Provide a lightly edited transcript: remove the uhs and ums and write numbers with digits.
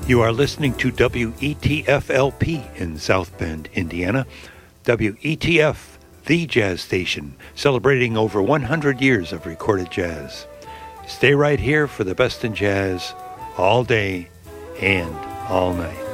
You are listening to WETF-LP in South Bend, Indiana. WETF, the jazz station, celebrating over 100 years of recorded jazz. Stay right here for the best in jazz all day and all night.